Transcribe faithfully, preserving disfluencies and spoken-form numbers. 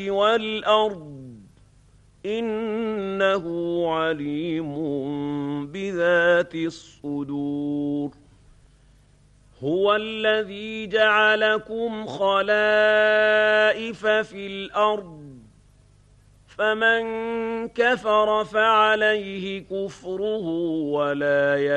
وَالْأَرْضِ إِنَّهُ عَلِيمٌ بِذَاتِ الصُّدُورِ هُوَ الَّذِي جَعَلَكُمْ خَلَائِفَ فِي الْأَرْضِ فَمَن كَفَرَ فَعَلَيْهِ كُفْرُهُ وَلَا